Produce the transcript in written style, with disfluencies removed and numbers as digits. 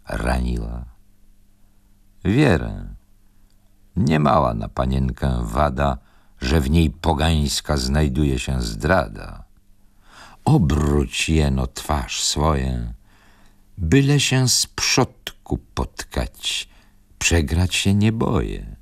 raniła. Wierę, nie mała na panienkę wada, że w niej pogańska znajduje się zdrada. Obróć jeno twarz swoję, byle się z przodku potkać, przegrać się nie boję.